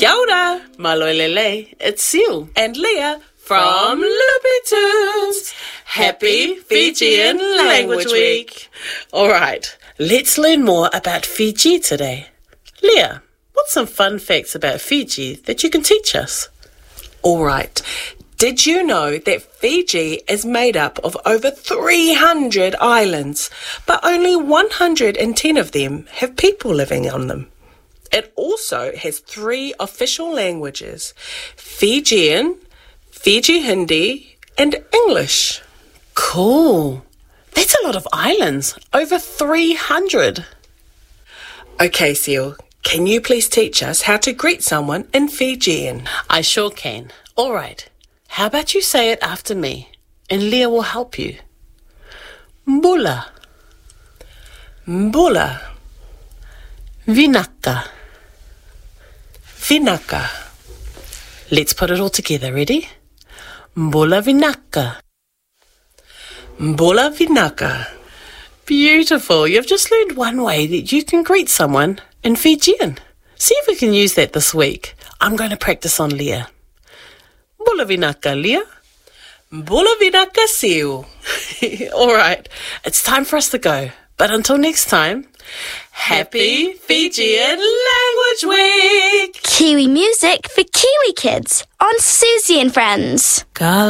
Kia ora, maloelele, it's Seal and Leah from Loopy Tunes. Happy Fijian Language Week. Alright, let's learn more about Fiji today. Leah, what's some fun facts about Fiji that you can teach us? Alright, did you know that Fiji is made up of over 300 islands, but only 110 of them have people living on them? It also has 3 official languages: Fijian, Fiji Hindi, and English. Cool. That's a lot of islands. Over 300. Okay, Seal, can you please teach us how to greet someone in Fijian? I sure can. All right. How about you say it after me, and Leah will help you. Mbula. Mbula. Vinaka. Vinaka. Let's put it all together. Ready? Mbula vinaka. Mbula vinaka. Beautiful. You've just learned one way that you can greet someone in Fijian. See if we can use that this week. I'm going to practice on Leah. Mbula vinaka, Leah. Mbula vinaka, Seal. All right. It's time for us to go. But until next time, Happy Fijian Language Week! Kiwi music for Kiwi kids on Susie and Friends.